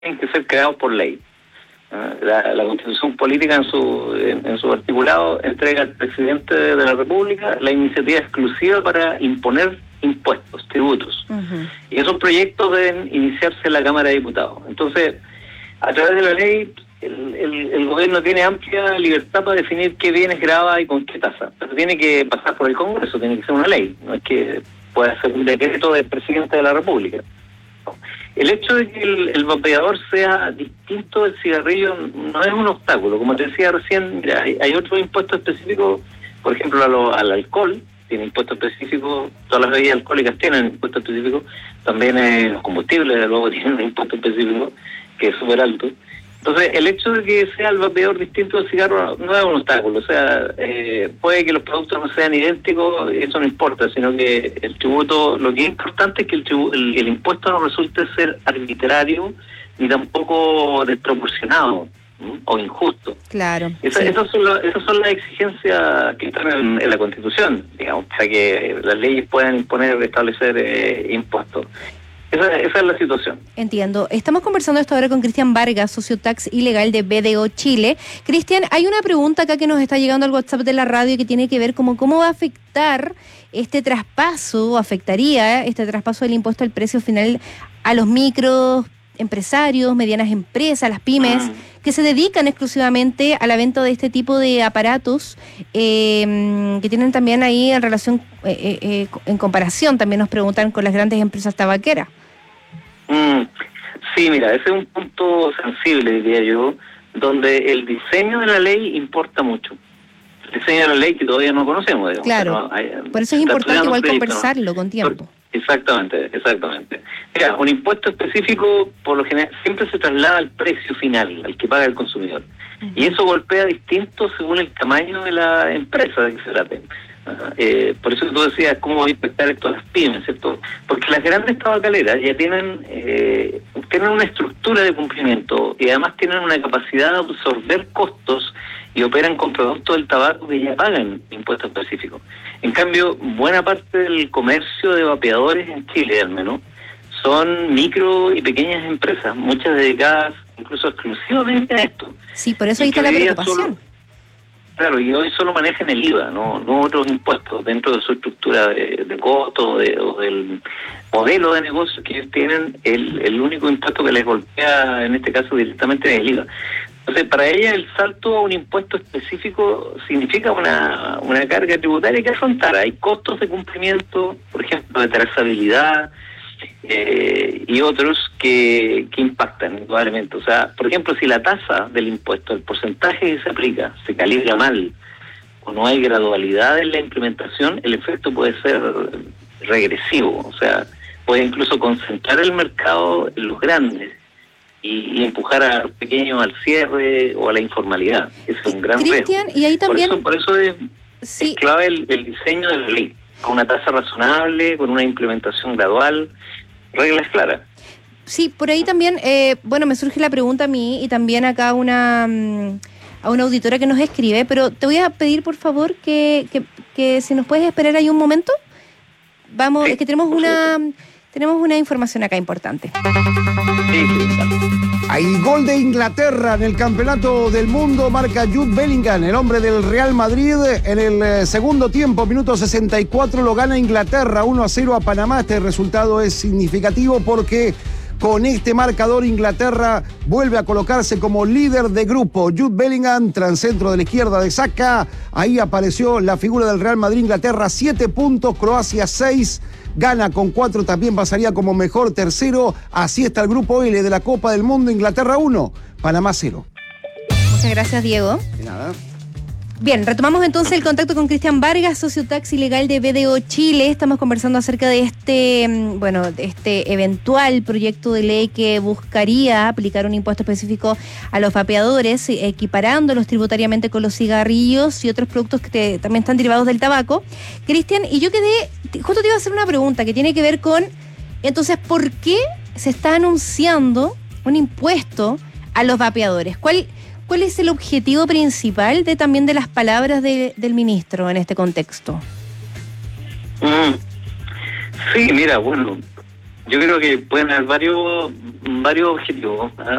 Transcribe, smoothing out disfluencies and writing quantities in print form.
tienen que ser creados por ley. La Constitución Política en su articulado entrega al presidente de la República la iniciativa exclusiva para imponer impuestos, tributos. Uh-huh. Y esos proyectos deben iniciarse en la Cámara de Diputados. Entonces, a través de la ley, el gobierno tiene amplia libertad para definir qué bienes grava y con qué tasa. Pero tiene que pasar por el Congreso, tiene que ser una ley. No es que pueda ser un decreto del presidente de la República. El hecho de que el vapeador sea distinto del cigarrillo no es un obstáculo. Como te decía recién, mira, hay otros impuestos específicos, por ejemplo, al alcohol, tiene impuestos específicos, todas las bebidas alcohólicas tienen impuestos específicos, también los combustibles, de luego, tienen un impuesto específico que es súper alto. Entonces, el hecho de que sea el vapeador distinto del cigarro no es un obstáculo. O sea, puede que los productos no sean idénticos, eso no importa, sino que el tributo, lo que es importante es que el impuesto no resulte ser arbitrario ni tampoco desproporcionado, ¿no? O injusto. Claro. Esas son las exigencias que están en la Constitución, digamos, para que las leyes puedan establecer impuestos. Esa es la situación. Entiendo. Estamos conversando esto ahora con Cristian Vargas, socio tax ilegal de BDO Chile. Cristian, hay una pregunta acá que nos está llegando al WhatsApp de la radio que tiene que ver como cómo va a afectar este traspaso, afectaría este traspaso del impuesto al precio final a los microempresarios, medianas empresas, las pymes, que se dedican exclusivamente a la venta de este tipo de aparatos, que tienen también ahí en relación, en comparación, también nos preguntan, con las grandes empresas tabaqueras. Sí, mira, ese es un punto sensible, diría yo, donde el diseño de la ley importa mucho. El diseño de la ley que todavía no conocemos, digamos. Claro, por eso es importante igual conversarlo con tiempo. Exactamente. Mira, un impuesto específico, por lo general, siempre se traslada al precio final, al que paga el consumidor. Uh-huh. Y eso golpea distinto según el tamaño de la empresa de que se trate. Por eso tú decías cómo va a impactar esto a las pymes, ¿cierto? Porque las grandes tabacaleras ya tienen una estructura de cumplimiento y además tienen una capacidad de absorber costos y operan con productos del tabaco que ya pagan impuestos específicos. En cambio, buena parte del comercio de vapeadores en Chile, al menos, son micro y pequeñas empresas, muchas dedicadas incluso exclusivamente a esto. Sí, por eso ahí está la preocupación. Claro, y hoy solo manejan el IVA, no otros impuestos dentro de su estructura de costo o del modelo de negocio que ellos tienen. El único impuesto que les golpea en este caso directamente es el IVA. Entonces, para ella el salto a un impuesto específico significa una carga tributaria que afrontar. Hay costos de cumplimiento, por ejemplo, de trazabilidad y otros que impactan indudablemente. O sea, por ejemplo, si la tasa del impuesto, el porcentaje que se aplica, se calibra mal o no hay gradualidad en la implementación, el efecto puede ser regresivo. O sea, puede incluso concentrar el mercado en los grandes y empujar a los pequeños al cierre o a la informalidad. Ese es un gran riesgo. Y ahí también... Por eso es clave el diseño de la ley, con una tasa razonable, con una implementación gradual, reglas claras. Sí, por ahí también, me surge la pregunta a mí y también acá a una auditora que nos escribe, pero te voy a pedir por favor que si nos puedes esperar ahí un momento. Vamos, sí, es que tenemos una información acá importante. Sí. Hay gol de Inglaterra en el Campeonato del Mundo, marca Jude Bellingham, el hombre del Real Madrid. En el segundo tiempo, minuto 64, lo gana Inglaterra 1-0 a Panamá. Este resultado es significativo porque con este marcador Inglaterra vuelve a colocarse como líder de grupo. Jude Bellingham, transcentro de la izquierda de Saka. Ahí apareció la figura del Real Madrid. Inglaterra 7 puntos, Croacia 6. Gana con 4, también pasaría como mejor tercero. Así está el grupo L de la Copa del Mundo. Inglaterra 1, Panamá 0. Muchas gracias, Diego. De nada. Bien, retomamos entonces el contacto con Cristian Vargas, socio tax ilegal de BDO Chile. Estamos conversando acerca de este eventual proyecto de ley que buscaría aplicar un impuesto específico a los vapeadores, equiparándolos tributariamente con los cigarrillos y otros productos que también están derivados del tabaco. Cristian, y yo justo te iba a hacer una pregunta que tiene que ver con, entonces, ¿por qué se está anunciando un impuesto a los vapeadores? ¿Cuál es el objetivo principal también de las palabras del ministro en este contexto? Sí, mira, bueno, Yo creo que pueden haber varios objetivos.